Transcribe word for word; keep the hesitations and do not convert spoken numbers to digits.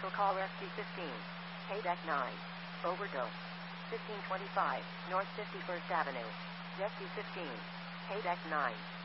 Commercial call rescue fifteen. Payback nine. Overdose. fifteen twenty-five, North fifty-first Avenue. Rescue fifteen. Payback nine.